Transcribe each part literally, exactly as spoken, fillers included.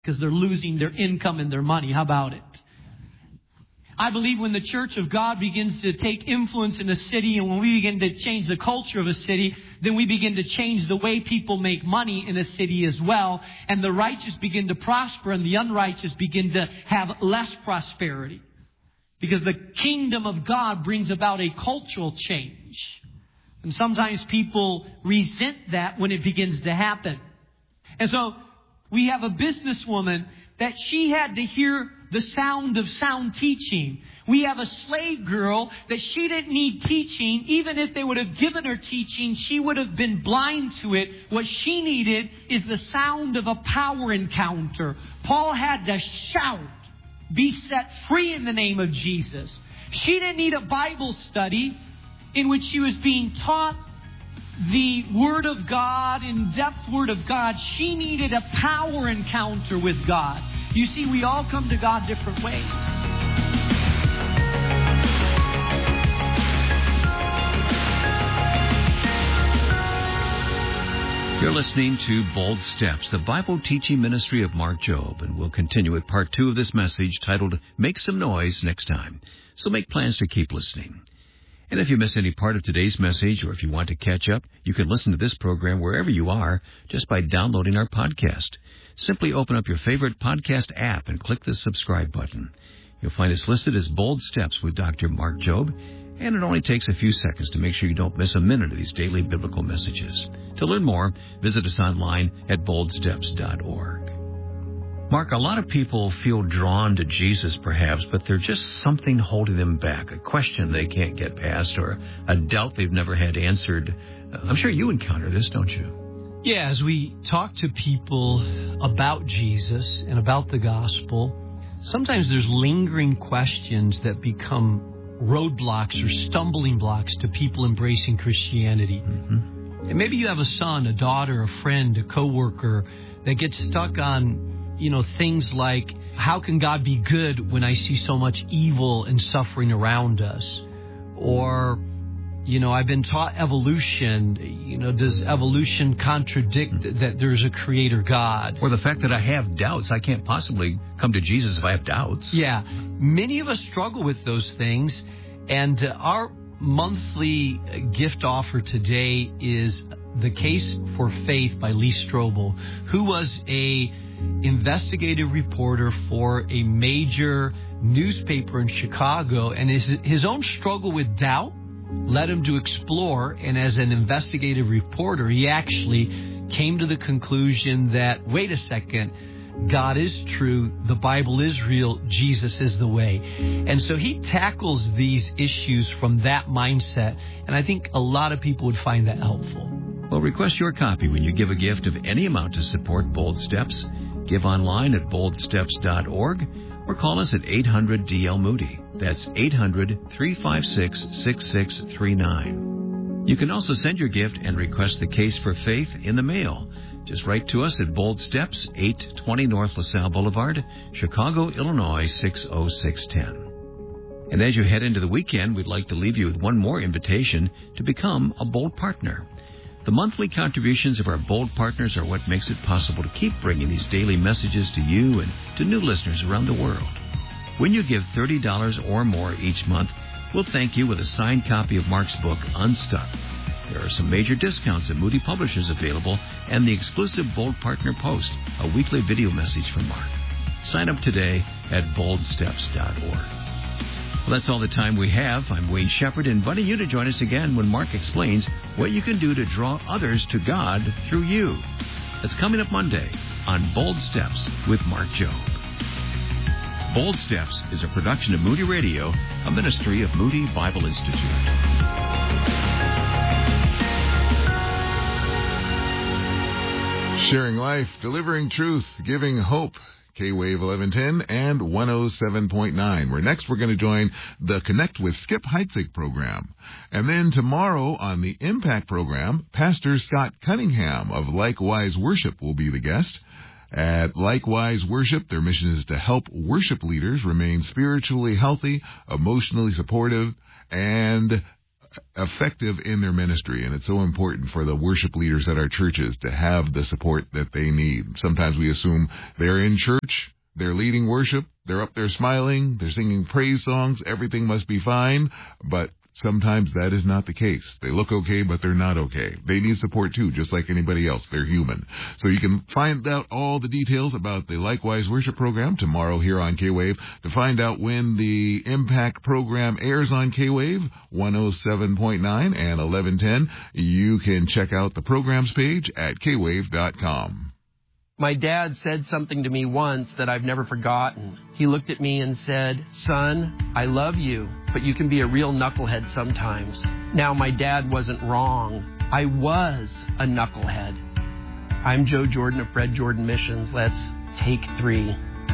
because they're losing their income and their money. How about it? I believe when the church of God begins to take influence in a city, and when we begin to change the culture of a city, then we begin to change the way people make money in a city as well. And the righteous begin to prosper and the unrighteous begin to have less prosperity. Because the kingdom of God brings about a cultural change. And sometimes people resent that when it begins to happen. And so we have a businesswoman that she had to hear the sound of sound teaching. We have a slave girl that she didn't need teaching. Even if they would have given her teaching, she would have been blind to it. What she needed is the sound of a power encounter. Paul had to shout, be set free in the name of Jesus. She didn't need a Bible study in which she was being taught the Word of God, in-depth Word of God. She needed a power encounter with God. You see, we all come to God different ways. You're listening to Bold Steps, the Bible teaching ministry of Mark Jobe, and we'll continue with part two of this message titled Make Some Noise next time. So make plans to keep listening. And if you miss any part of today's message, or if you want to catch up, you can listen to this program wherever you are just by downloading our podcast. Simply open up your favorite podcast app and click the subscribe button. You'll find us listed as Bold Steps with Doctor Mark Jobe, and it only takes a few seconds to make sure you don't miss a minute of these daily biblical messages. To learn more, visit us online at bold steps dot org. Mark, a lot of people feel drawn to Jesus perhaps, but there's just something holding them back, a question they can't get past or a doubt they've never had answered. I'm sure you encounter this, don't you? Yeah, as we talk to people about Jesus and about the gospel, sometimes there's lingering questions that become roadblocks or stumbling blocks to people embracing Christianity. Mm-hmm. And maybe you have a son, a daughter, a friend, a coworker that gets stuck on You know, things like, how can God be good when I see so much evil and suffering around us? Or, you know, I've been taught evolution. You know, does evolution contradict that there's a creator God? Or the fact that I have doubts. I can't possibly come to Jesus if I have doubts. Yeah. Many of us struggle with those things. And uh, our monthly gift offer today is The Case for Faith by Lee Strobel, who was a investigative reporter for a major newspaper in Chicago, and his, his own struggle with doubt led him to explore, and as an investigative reporter, he actually came to the conclusion that, wait a second, God is true, the Bible is real, Jesus is the way. And so he tackles these issues from that mindset, and I think a lot of people would find that helpful. Well, request your copy when you give a gift of any amount to support Bold Steps. Give online at bold steps dot org or call us at eight hundred D L Moody. That's eight hundred, three five six, six six three nine. You can also send your gift and request the Case for Faith in the mail. Just write to us at Bold Steps, eight twenty North LaSalle Boulevard, Chicago, Illinois, six oh six one oh. And as you head into the weekend, we'd like to leave you with one more invitation to become a Bold Partner. The monthly contributions of our Bold Partners are what makes it possible to keep bringing these daily messages to you and to new listeners around the world. When you give thirty dollars or more each month, we'll thank you with a signed copy of Mark's book, Unstuck. There are some major discounts at Moody Publishers available, and the exclusive Bold Partner Post, a weekly video message from Mark. Sign up today at bold steps dot org. Well, that's all the time we have. I'm Wayne Shepherd, inviting you to join us again when Mark explains what you can do to draw others to God through you. That's coming up Monday on Bold Steps with Mark Jobe. Bold Steps is a production of Moody Radio, a ministry of Moody Bible Institute. Sharing life, delivering truth, giving hope. K-Wave eleven ten and one oh seven point nine, where next we're going to join the Connect with Skip Heitzig program. And then tomorrow on the Impact program, Pastor Scott Cunningham of Likewise Worship will be the guest. At Likewise Worship, their mission is to help worship leaders remain spiritually healthy, emotionally supportive, and effective in their ministry. And it's so important for the worship leaders at our churches to have the support that they need. Sometimes we assume they're in church, they're leading worship, they're up there smiling, they're singing praise songs, everything must be fine. But sometimes that is not the case. They look okay, but they're not okay. They need support too, just like anybody else. They're human. So you can find out all the details about the Likewise Worship program tomorrow here on K-Wave. To find out when the Impact program airs on K-Wave, one oh seven point nine and eleven ten, you can check out the programs page at k wave dot com. My dad said something to me once that I've never forgotten. He looked at me and said, "Son, I love you, but you can be a real knucklehead sometimes." Now, my dad wasn't wrong. I was a knucklehead. I'm Joe Jordan of Fred Jordan Missions. Let's take three.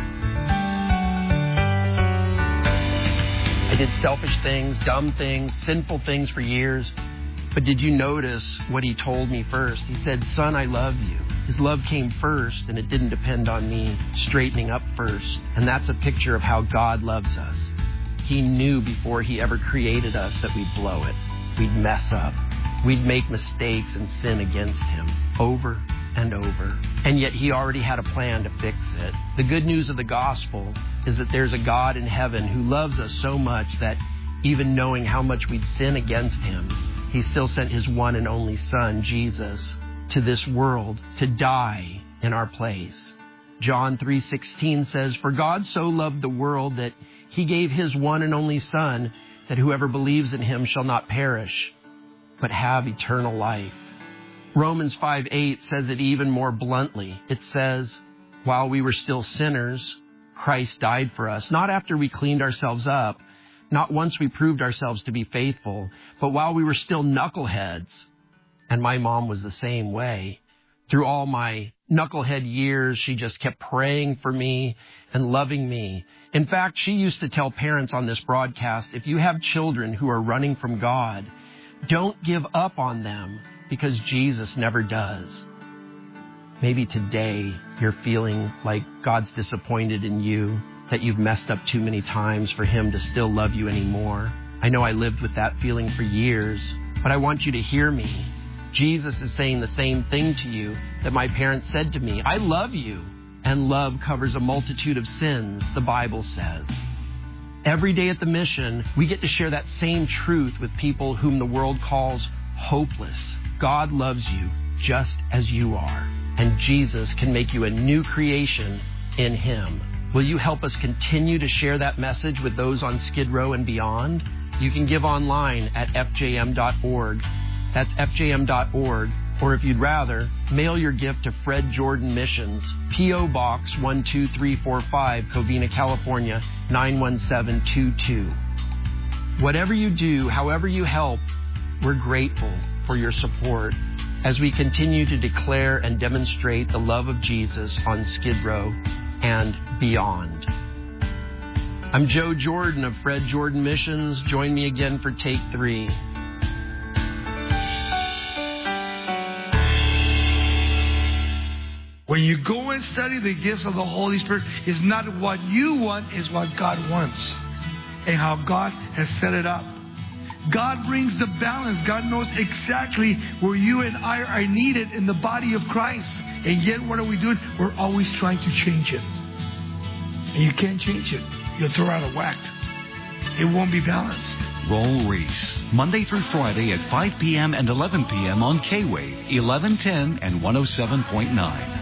I did selfish things, dumb things, sinful things for years. But did you notice what he told me first? He said, "Son, I love you." His love came first, and it didn't depend on me straightening up first. And that's a picture of how God loves us. He knew before he ever created us that we'd blow it. We'd mess up. We'd make mistakes and sin against him over and over. And yet he already had a plan to fix it. The good news of the gospel is that there's a God in heaven who loves us so much that even knowing how much we'd sin against him, he still sent his one and only Son, Jesus, to this world to die in our place. John three sixteen says, "For God so loved the world that he gave his one and only Son, that whoever believes in him shall not perish, but have eternal life." Romans five eight says it even more bluntly. It says, "While we were still sinners, Christ died for us," not after we cleaned ourselves up, not once we proved ourselves to be faithful, but while we were still knuckleheads. And my mom was the same way. Through all my knucklehead years, she just kept praying for me and loving me. In fact, she used to tell parents on this broadcast, if you have children who are running from God, don't give up on them, because Jesus never does. Maybe today you're feeling like God's disappointed in you, that you've messed up too many times for him to still love you anymore. I know I lived with that feeling for years, but I want you to hear me. Jesus is saying the same thing to you that my parents said to me. I love you. And love covers a multitude of sins, the Bible says. Every day at the mission, we get to share that same truth with people whom the world calls hopeless. God loves you just as you are. And Jesus can make you a new creation in him. Will you help us continue to share that message with those on Skid Row and beyond? You can give online at f j m dot org. That's f j m dot org. Or if you'd rather, mail your gift to Fred Jordan Missions, P O Box one two three four five, Covina, California, nine one seven two two. Whatever you do, however you help, we're grateful for your support as we continue to declare and demonstrate the love of Jesus on Skid Row and beyond. I'm Joe Jordan of Fred Jordan Missions. Join me again for Take Three. When you go and study the gifts of the Holy Spirit, it's not what you want, it's what God wants and how God has set it up. God brings the balance. God knows exactly where you and I are needed in the body of Christ. And yet, what are we doing? We're always trying to change it. And you can't change it. You'll throw out of whack. It won't be balanced. Roll Reese, Monday through Friday at five p.m. and eleven p.m. on K-Wave, eleven ten and one oh seven point nine.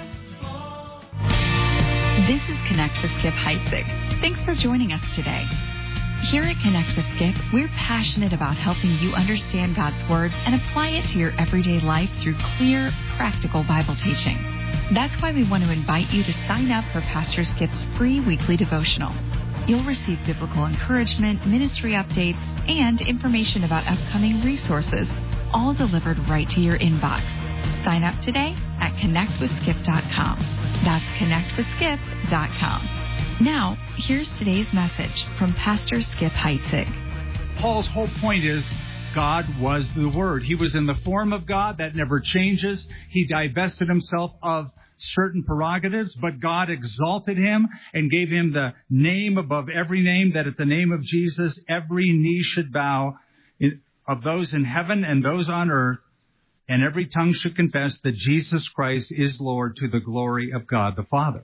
This is Connect with Skip Heitzig. Thanks for joining us today. Here at Connect with Skip, we're passionate about helping you understand God's Word and apply it to your everyday life through clear, practical Bible teaching. That's why we want to invite you to sign up for Pastor Skip's free weekly devotional. You'll receive biblical encouragement, ministry updates, and information about upcoming resources, all delivered right to your inbox. Sign up today at connect with skip dot com. That's connect with skip dot com. Now, here's today's message from Pastor Skip Heitzig. Paul's whole point is God was the Word. He was in the form of God. That never changes. He divested himself of certain prerogatives, but God exalted him and gave him the name above every name, that at the name of Jesus, every knee should bow in, of those in heaven and those on earth, and every tongue should confess that Jesus Christ is Lord to the glory of God the Father.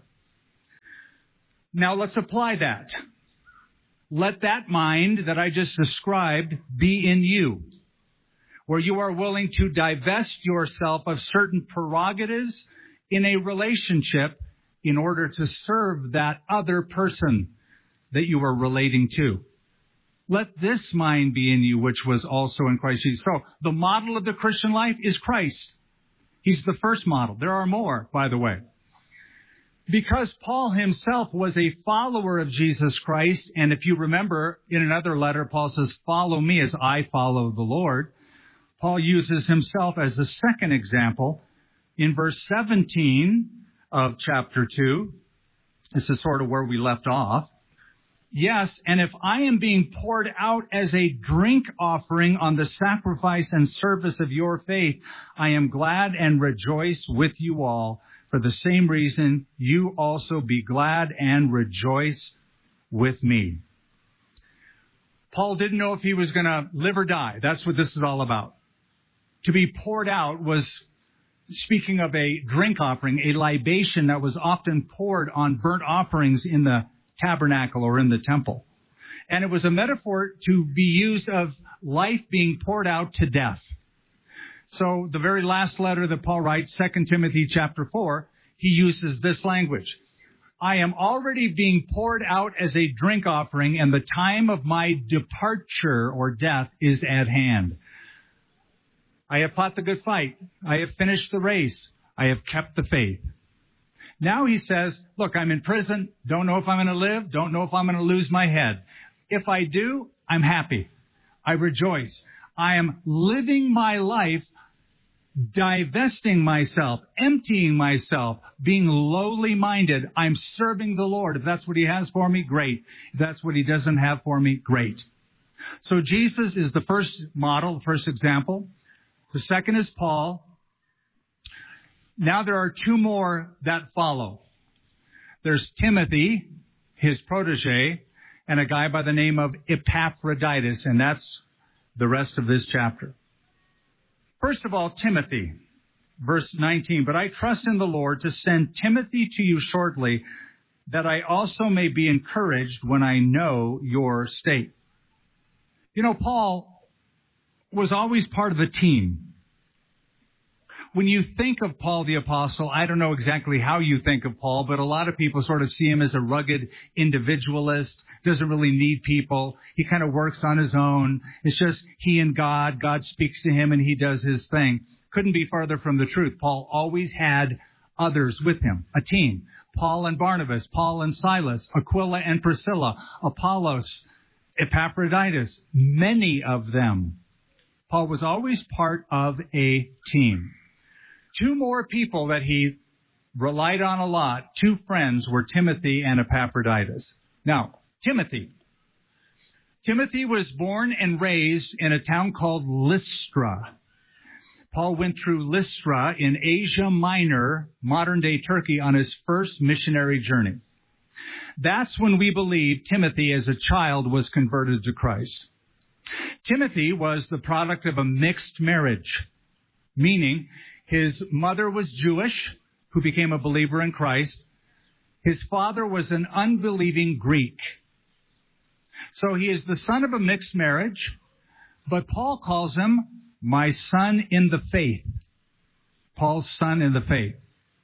Now let's apply that. Let that mind that I just described be in you, where you are willing to divest yourself of certain prerogatives in a relationship in order to serve that other person that you are relating to. Let this mind be in you, which was also in Christ Jesus. So the model of the Christian life is Christ. He's the first model. There are more, by the way. Because Paul himself was a follower of Jesus Christ, and if you remember, in another letter, Paul says, follow me as I follow the Lord. Paul uses himself as a second example in verse seventeen of chapter two. This is sort of where we left off. Yes, and if I am being poured out as a drink offering on the sacrifice and service of your faith, I am glad and rejoice with you all. For the same reason, you also be glad and rejoice with me. Paul didn't know if he was going to live or die. That's what this is all about. To be poured out was, speaking of a drink offering, a libation that was often poured on burnt offerings in the tabernacle or in the temple. And it was a metaphor to be used of life being poured out to death. So the very last letter that Paul writes, Second Timothy chapter four, he uses this language. I am already being poured out as a drink offering, and the time of my departure or death is at hand. I have fought the good fight. I have finished the race. I have kept the faith. Now he says, look, I'm in prison. Don't know if I'm going to live. Don't know if I'm going to lose my head. If I do, I'm happy. I rejoice. I am living my life, divesting myself, emptying myself, being lowly minded. I'm serving the Lord. If that's what he has for me, great. If that's what he doesn't have for me, great. So Jesus is the first model, the first example. The second is Paul. Now there are two more that follow. There's Timothy, his protege, and a guy by the name of Epaphroditus, and that's the rest of this chapter. First of all, Timothy, verse nineteen, but I trust in the Lord to send Timothy to you shortly, that I also may be encouraged when I know your state. You know, Paul was always part of a team. When you think of Paul the Apostle, I don't know exactly how you think of Paul, but a lot of people sort of see him as a rugged individualist, doesn't really need people. He kind of works on his own. It's just he and God. God speaks to him and he does his thing. Couldn't be farther from the truth. Paul always had others with him, a team. Paul and Barnabas, Paul and Silas, Aquila and Priscilla, Apollos, Epaphroditus, many of them. Paul was always part of a team. Two more people that he relied on a lot, two friends, were Timothy and Epaphroditus. Now, Timothy. Timothy was born and raised in a town called Lystra. Paul went through Lystra in Asia Minor, modern-day Turkey, on his first missionary journey. That's when we believe Timothy, as a child, was converted to Christ. Timothy was the product of a mixed marriage, meaning his mother was Jewish, who became a believer in Christ. His father was an unbelieving Greek. So he is the son of a mixed marriage, but Paul calls him my son in the faith. Paul's son in the faith.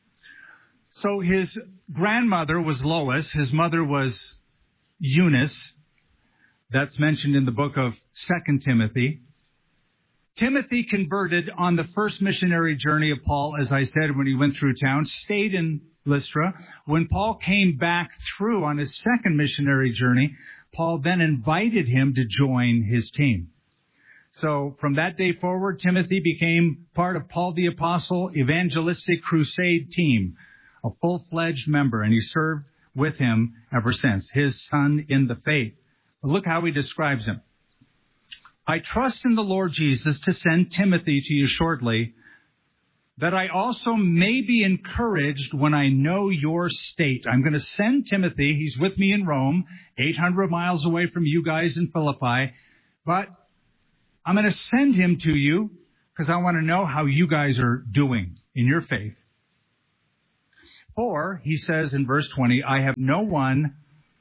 So his grandmother was Lois. His mother was Eunice. That's mentioned in the book of Second Timothy. Timothy converted on the first missionary journey of Paul, as I said, when he went through town, stayed in Lystra. When Paul came back through on his second missionary journey, Paul then invited him to join his team. So from that day forward, Timothy became part of Paul the Apostle evangelistic crusade team, a full-fledged member, and he served with him ever since, his son in the faith. But look how he describes him. I trust in the Lord Jesus to send Timothy to you shortly, that I also may be encouraged when I know your state. I'm going to send Timothy. He's with me in Rome, eight hundred miles away from you guys in Philippi. But I'm going to send him to you because I want to know how you guys are doing in your faith. For, he says in verse twenty, I have no one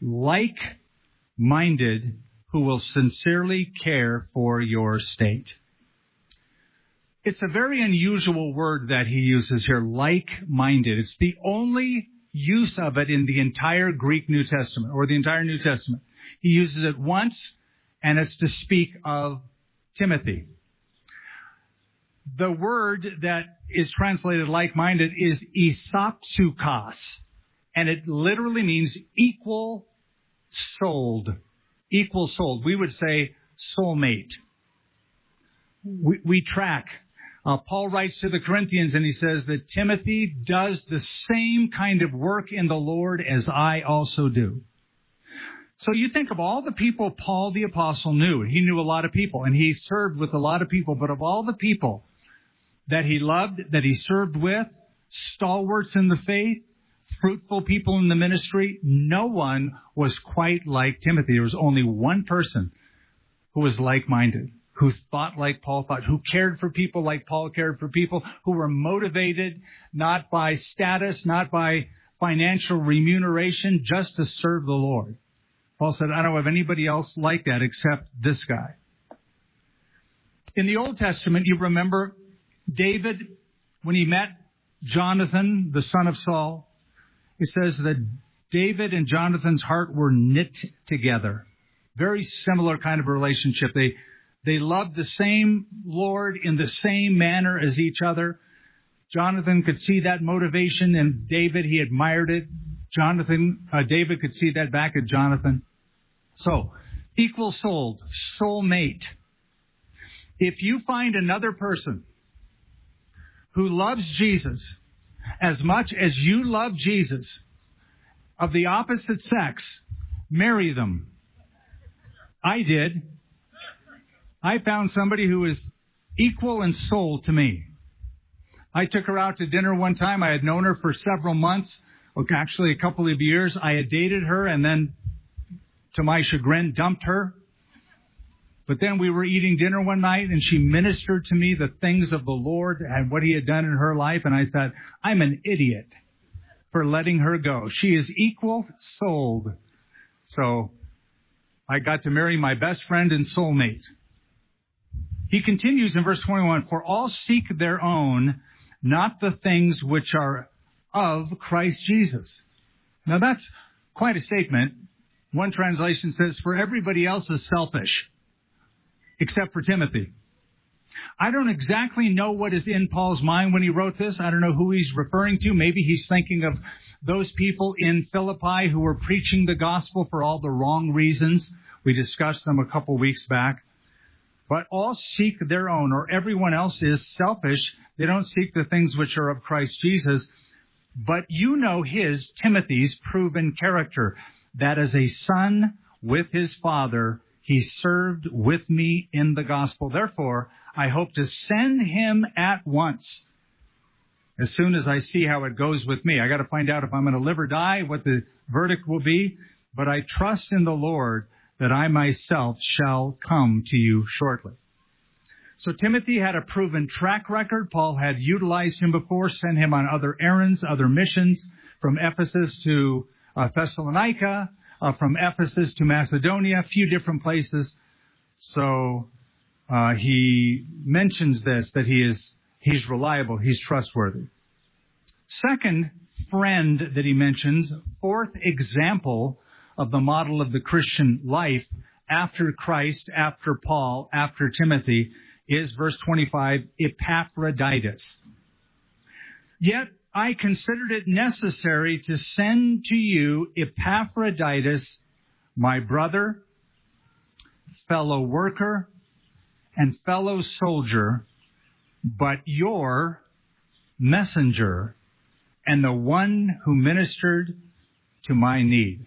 like-minded who will sincerely care for your state. It's a very unusual word that he uses here, like-minded. It's the only use of it in the entire Greek New Testament, or the entire New Testament. He uses it once, and it's to speak of Timothy. The word that is translated like-minded is isopsukos, and it literally means equal souled. Equal souled. We would say soulmate. We, we track. Uh, Paul writes to the Corinthians and he says that Timothy does the same kind of work in the Lord as I also do. So you think of all the people Paul the Apostle knew. He knew a lot of people and he served with a lot of people. But of all the people that he loved, that he served with, stalwarts in the faith, fruitful people in the ministry, no one was quite like Timothy. There was only one person who was like-minded, who thought like Paul thought, who cared for people like Paul cared for people, who were motivated not by status, not by financial remuneration, just to serve the Lord. Paul said, I don't have anybody else like that except this guy. In the Old Testament, you remember David, when he met Jonathan, the son of Saul, it says that David and Jonathan's heart were knit together. Very similar kind of relationship. They they loved the same Lord in the same manner as each other. Jonathan could see that motivation in David. He admired it. Jonathan, uh, David could see that back at Jonathan. So, equal souled, soulmate. If you find another person who loves Jesus as much as you love Jesus, of the opposite sex, marry them. I did. I found somebody who was equal in soul to me. I took her out to dinner one time. I had known her for several months, actually a couple of years. I had dated her and then, to my chagrin, dumped her. But then we were eating dinner one night and she ministered to me the things of the Lord and what he had done in her life. And I thought, I'm an idiot for letting her go. She is equal souled. So I got to marry my best friend and soulmate. He continues in verse twenty-one, for all seek their own, not the things which are of Christ Jesus. Now that's quite a statement. One translation says, for everybody else is selfish, except for Timothy. I don't exactly know what is in Paul's mind when he wrote this. I don't know who he's referring to. Maybe he's thinking of those people in Philippi who were preaching the gospel for all the wrong reasons. We discussed them a couple weeks back. But all seek their own, or everyone else is selfish. They don't seek the things which are of Christ Jesus. But you know his, Timothy's, proven character, that as a son with his father, he served with me in the gospel. Therefore, I hope to send him at once, as soon as I see how it goes with me. I got to find out if I'm going to live or die, what the verdict will be. But I trust in the Lord that I myself shall come to you shortly. So Timothy had a proven track record. Paul had utilized him before, sent him on other errands, other missions, from Ephesus to uh, Thessalonica, uh, from Ephesus to Macedonia, a few different places. So uh, he mentions this, that he is he's reliable, he's trustworthy. Second friend that he mentions, fourth example of the model of the Christian life after Christ, after Paul, after Timothy, is verse twenty-five, Epaphroditus. Yet I considered it necessary to send to you Epaphroditus, my brother, fellow worker, and fellow soldier, but your messenger, and the one who ministered to my need.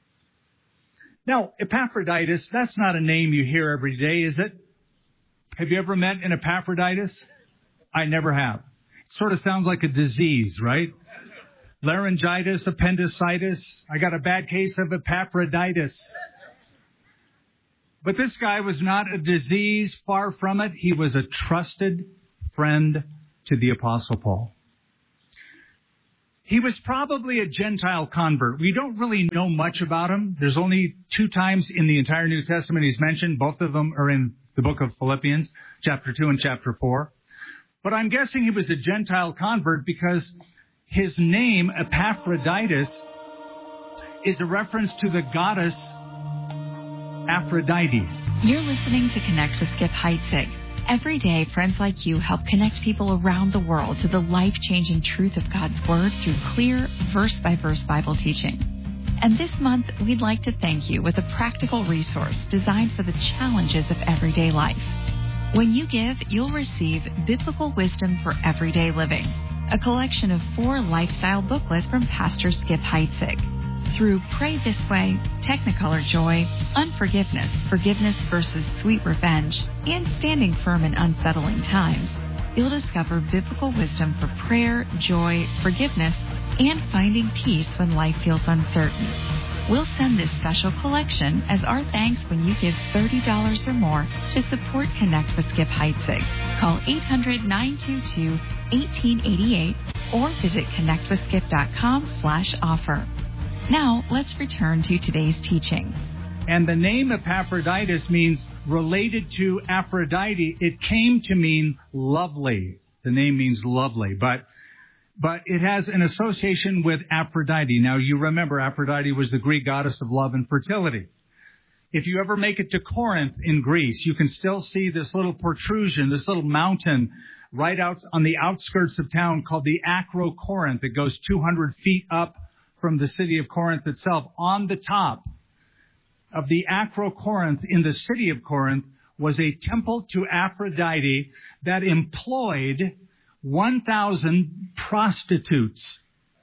Now, Epaphroditus, that's not a name you hear every day, is it? Have you ever met an Epaphroditus? I never have. It sort of sounds like a disease, right? Laryngitis, appendicitis. I got a bad case of Epaphroditus. But this guy was not a disease, far from it. He was a trusted friend to the Apostle Paul. He was probably a Gentile convert. We don't really know much about him. There's only two times in the entire New Testament he's mentioned. Both of them are in the book of Philippians, chapter two and chapter four. But I'm guessing he was a Gentile convert because his name, Epaphroditus, is a reference to the goddess Aphrodite. You're listening to Connect with Skip Heitzig. Every day, friends like you help connect people around the world to the life-changing truth of God's Word through clear, verse-by-verse Bible teaching. And this month, we'd like to thank you with a practical resource designed for the challenges of everyday life. When you give, you'll receive Biblical Wisdom for Everyday Living, a collection of four lifestyle booklets from Pastor Skip Heitzig. Through Pray This Way, Technicolor Joy, Unforgiveness, Forgiveness versus Sweet Revenge, and Standing Firm in Unsettling Times, you'll discover biblical wisdom for prayer, joy, forgiveness, and finding peace when life feels uncertain. We'll send this special collection as our thanks when you give thirty dollars or more to support Connect with Skip Heitzig. Call eight hundred, nine two two, one eight eight eight or visit connectwithskip.com slash offer. Now, let's return to today's teaching. And the name Epaphroditus means related to Aphrodite. It came to mean lovely. The name means lovely, but but it has an association with Aphrodite. Now, you remember Aphrodite was the Greek goddess of love and fertility. If you ever make it to Corinth in Greece, you can still see this little protrusion, this little mountain right out on the outskirts of town called the Acrocorinth. It goes two hundred feet up from the city of Corinth itself. On the top of the Acrocorinth in the city of Corinth was a temple to Aphrodite that employed one thousand prostitutes,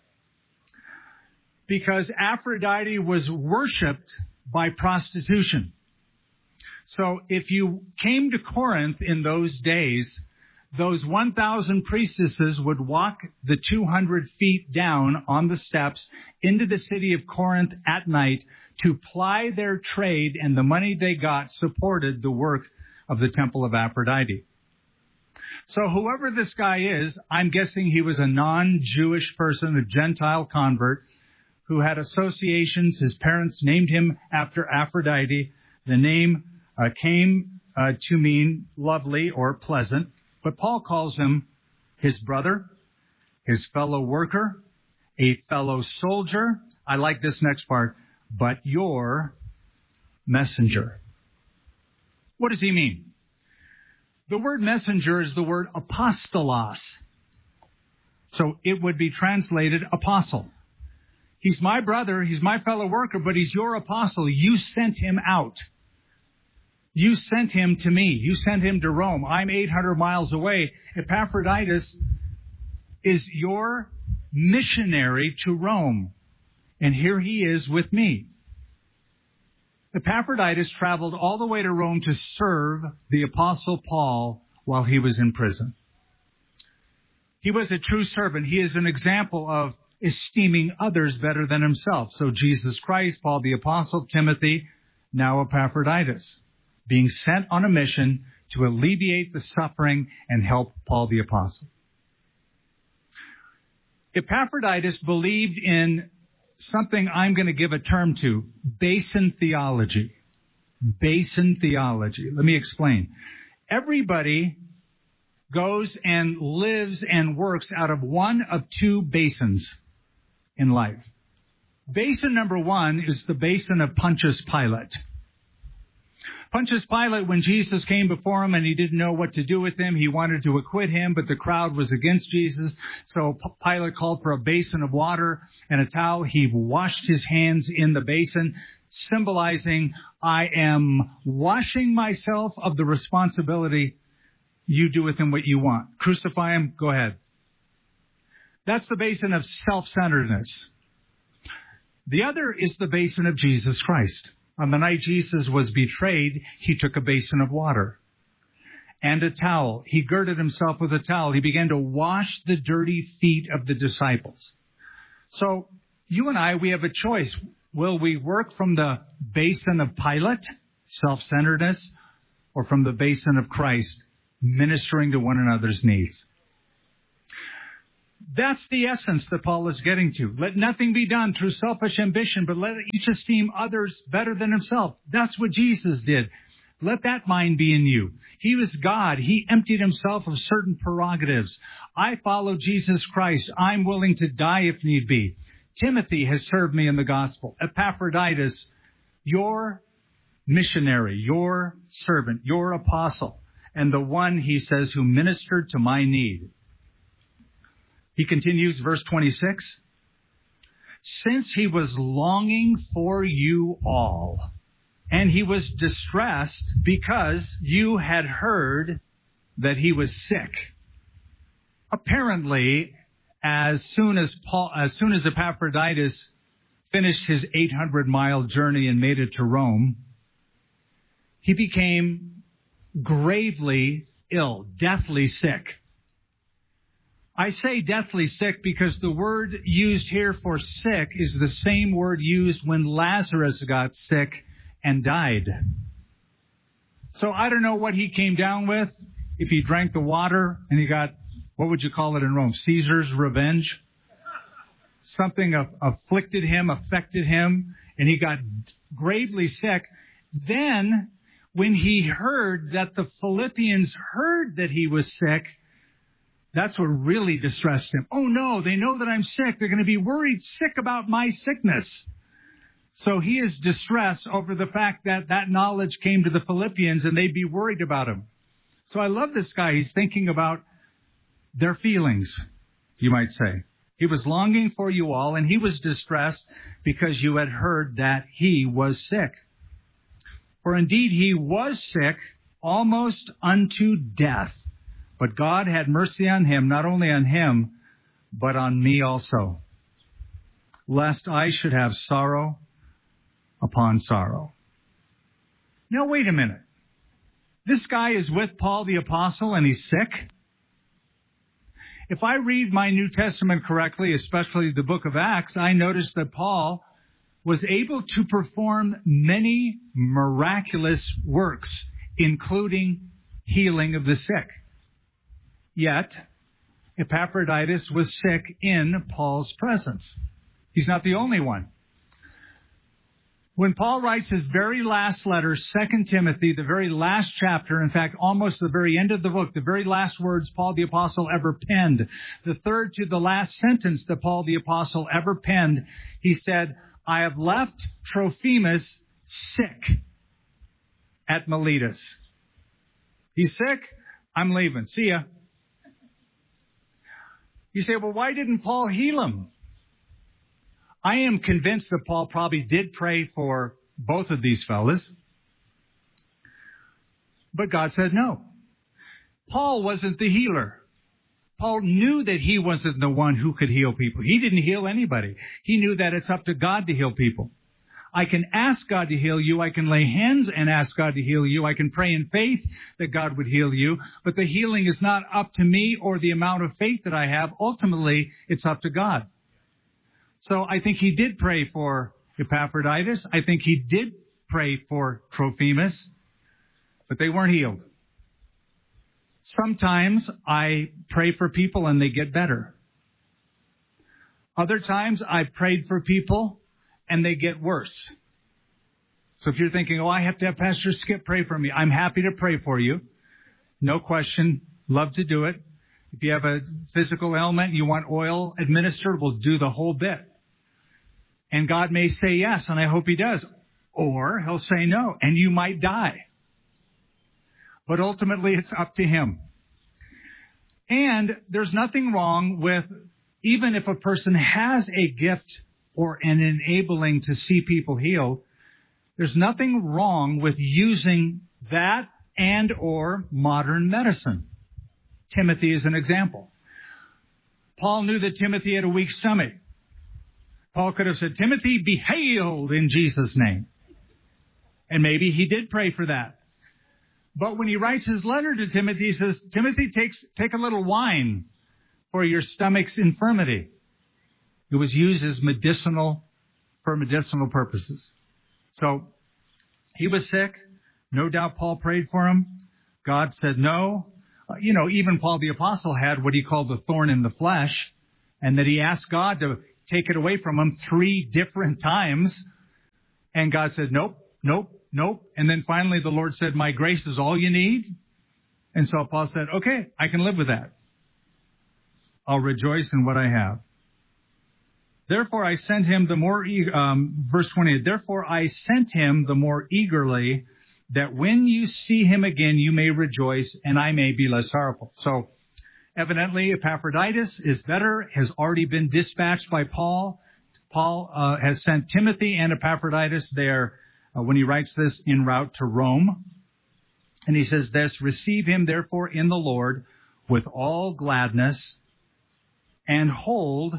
because Aphrodite was worshipped by prostitution. So if you came to Corinth in those days, those one thousand priestesses would walk the two hundred feet down on the steps into the city of Corinth at night to ply their trade, and the money they got supported the work of the temple of Aphrodite. So whoever this guy is, I'm guessing he was a non-Jewish person, a Gentile convert, who had associations. His parents named him after Aphrodite. The name uh, came uh, to mean lovely or pleasant. But Paul calls him his brother, his fellow worker, a fellow soldier. I like this next part, but your messenger. What does he mean? The word messenger is the word apostolos. So it would be translated apostle. He's my brother, he's my fellow worker, but he's your apostle. You sent him out. You sent him to me. You sent him to Rome. I'm eight hundred miles away. Epaphroditus is your missionary to Rome. And here he is with me. Epaphroditus traveled all the way to Rome to serve the Apostle Paul while he was in prison. He was a true servant. He is an example of esteeming others better than himself. So Jesus Christ, Paul the Apostle, Timothy, now Epaphroditus, being sent on a mission to alleviate the suffering and help Paul the Apostle. Epaphroditus believed in something I'm going to give a term to, basin theology. Basin theology. Let me explain. Everybody goes and lives and works out of one of two basins in life. Basin number one is the basin of Pontius Pilate. Pontius Pilate, when Jesus came before him and he didn't know what to do with him, he wanted to acquit him, but the crowd was against Jesus. So Pilate called for a basin of water and a towel. He washed his hands in the basin, symbolizing, I am washing myself of the responsibility. You do with him what you want. Crucify him, go ahead. That's the basin of self-centeredness. The other is the basin of Jesus Christ. On the night Jesus was betrayed, he took a basin of water and a towel. He girded himself with a towel. He began to wash the dirty feet of the disciples. So you and I, we have a choice. Will we work from the basin of Pilate, self-centeredness, or from the basin of Christ, ministering to one another's needs. That's the essence that Paul is getting to. Let nothing be done through selfish ambition, but let each esteem others better than himself. That's what Jesus did. Let that mind be in you. He was God. He emptied himself of certain prerogatives. I follow Jesus Christ. I'm willing to die if need be. Timothy has served me in the gospel. Epaphroditus, your missionary, your servant, your apostle, and the one, he says, who ministered to my need. He continues, verse twenty-six. Since he was longing for you all, and he was distressed because you had heard that he was sick. Apparently, as soon as Paul, as soon as Epaphroditus finished his eight hundred mile journey and made it to Rome, he became gravely ill, deathly sick. I say deathly sick because the word used here for sick is the same word used when Lazarus got sick and died. So I don't know what he came down with. If he drank the water and he got, what would you call it in Rome? Caesar's revenge. Something afflicted him, affected him, and he got gravely sick. Then, when he heard that the Philippians heard that he was sick, that's what really distressed him. Oh no, they know that I'm sick. They're going to be worried sick about my sickness. So he is distressed over the fact that that knowledge came to the Philippians and they'd be worried about him. So I love this guy. He's thinking about their feelings, you might say. He was longing for you all, and he was distressed because you had heard that he was sick. For indeed he was sick, almost unto death. But God had mercy on him, not only on him, but on me also, lest I should have sorrow upon sorrow. Now, wait a minute. This guy is with Paul the Apostle and he's sick? If I read my New Testament correctly, especially the book of Acts, I notice that Paul was able to perform many miraculous works, including healing of the sick. Yet, Epaphroditus was sick in Paul's presence. He's not the only one. When Paul writes his very last letter, Second Timothy, the very last chapter, in fact, almost the very end of the book, the very last words Paul the Apostle ever penned, the third to the last sentence that Paul the Apostle ever penned, he said, I have left Trophimus sick at Miletus. He's sick. I'm leaving. See ya. You say, well, why didn't Paul heal him? I am convinced that Paul probably did pray for both of these fellas. But God said no. Paul wasn't the healer. Paul knew that he wasn't the one who could heal people. He didn't heal anybody. He knew that it's up to God to heal people. I can ask God to heal you. I can lay hands and ask God to heal you. I can pray in faith that God would heal you. But the healing is not up to me or the amount of faith that I have. Ultimately, it's up to God. So I think he did pray for Epaphroditus. I think he did pray for Trophimus. But they weren't healed. Sometimes I pray for people and they get better. Other times I've prayed for people and they get worse. So if you're thinking, oh, I have to have Pastor Skip pray for me, I'm happy to pray for you. No question. Love to do it. If you have a physical ailment, you want oil administered, we'll do the whole bit. And God may say yes, and I hope he does. Or he'll say no, and you might die. But ultimately, it's up to him. And there's nothing wrong with, even if a person has a gift or an enabling to see people healed, there's nothing wrong with using that and or modern medicine. Timothy is an example. Paul knew that Timothy had a weak stomach. Paul could have said, Timothy, be healed in Jesus' name. And maybe he did pray for that. But when he writes his letter to Timothy, he says, Timothy, takes, take a little wine for your stomach's infirmity. It was used as medicinal, for medicinal purposes. So he was sick. No doubt Paul prayed for him. God said no. Uh, you know, even Paul the Apostle had what he called the thorn in the flesh, and that he asked God to take it away from him three different times. And God said, nope, nope, nope. And then finally the Lord said, my grace is all you need. And so Paul said, okay, I can live with that. I'll rejoice in what I have. Therefore I sent him the more, um, verse twenty-eight, therefore I sent him the more eagerly, that when you see him again, you may rejoice, and I may be less sorrowful. So evidently Epaphroditus is better, has already been dispatched by Paul. Paul uh, has sent Timothy and Epaphroditus there uh, when he writes this en route to Rome. And he says this, receive him therefore in the Lord with all gladness, and hold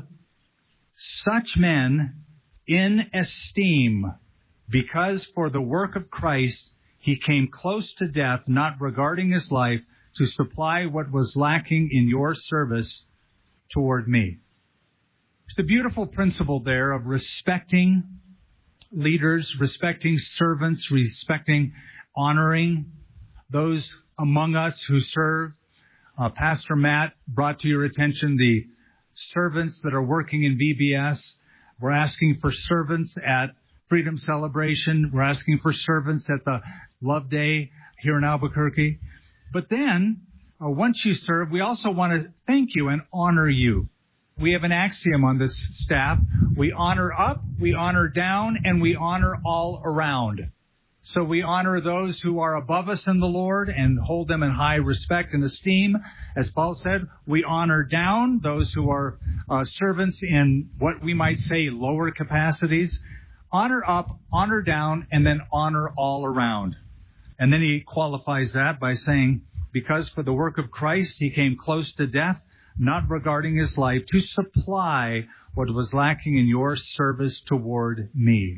such men in esteem, because for the work of Christ he came close to death, not regarding his life, to supply what was lacking in your service toward me. There's a beautiful principle there of respecting leaders, respecting servants, respecting, honoring those among us who serve. Uh, Pastor Matt brought to your attention the servants that are working in V B S. We're asking for servants at Freedom Celebration. We're asking for servants at the Love Day here in Albuquerque. But then, uh, once you serve, we also want to thank you and honor you. We have an axiom on this staff. We honor up, we honor down, and we honor all around. So we honor those who are above us in the Lord and hold them in high respect and esteem. As Paul said, we honor down those who are uh, servants in what we might say lower capacities. Honor up, honor down, and then honor all around. And then he qualifies that by saying, because for the work of Christ he came close to death, not regarding his life, to supply what was lacking in your service toward me.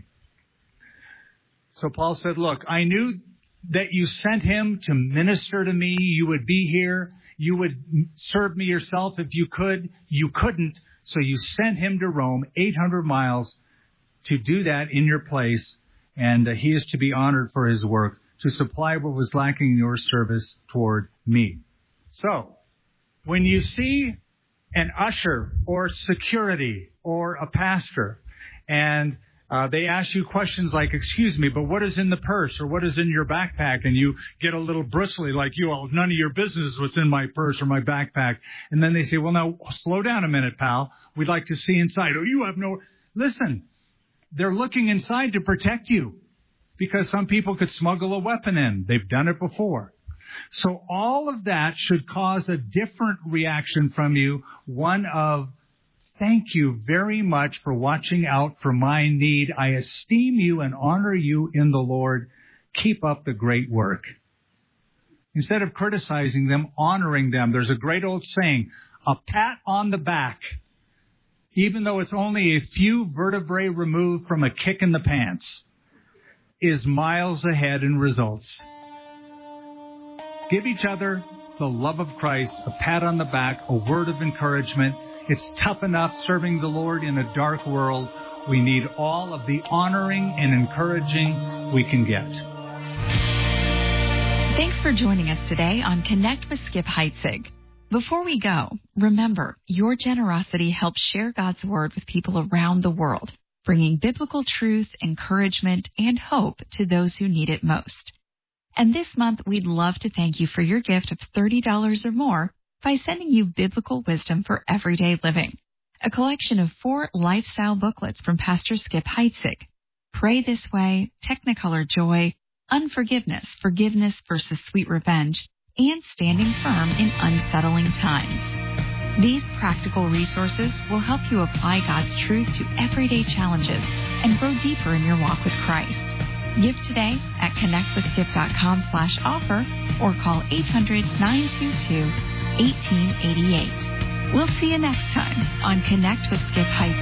So Paul said, look, I knew that you sent him to minister to me. You would be here. You would serve me yourself if you could. You couldn't. So you sent him to Rome, eight hundred miles, to do that in your place. And uh, he is to be honored for his work, to supply what was lacking in your service toward me. So when you see an usher or security or a pastor and Uh, they ask you questions like, excuse me, but what is in the purse or what is in your backpack? And you get a little bristly like, you all, none of your business is what's in my purse or my backpack. And then they say, well, now slow down a minute, pal. We'd like to see inside. Oh, you have no... Listen, they're looking inside to protect you because some people could smuggle a weapon in. They've done it before. So all of that should cause a different reaction from you, one of, thank you very much for watching out for my need. I esteem you and honor you in the Lord. Keep up the great work. Instead of criticizing them, honoring them. There's a great old saying, a pat on the back, even though it's only a few vertebrae removed from a kick in the pants, is miles ahead in results. Give each other the love of Christ, a pat on the back, a word of encouragement. It's tough enough serving the Lord in a dark world. We need all of the honoring and encouraging we can get. Thanks for joining us today on Connect with Skip Heitzig. Before we go, remember, your generosity helps share God's Word with people around the world, bringing biblical truth, encouragement, and hope to those who need it most. And this month, we'd love to thank you for your gift of thirty dollars or more by sending you Biblical Wisdom for Everyday Living, a collection of four lifestyle booklets from Pastor Skip Heitzig. Pray This Way, Technicolor Joy, Unforgiveness, Forgiveness versus Sweet Revenge, and Standing Firm in Unsettling Times. These practical resources will help you apply God's truth to everyday challenges and grow deeper in your walk with Christ. Give today at connectwithskip.com slash offer or call eight hundred, nine two two, eighteen eighty-eight. We'll see you next time on Connect with Skip Heitzig.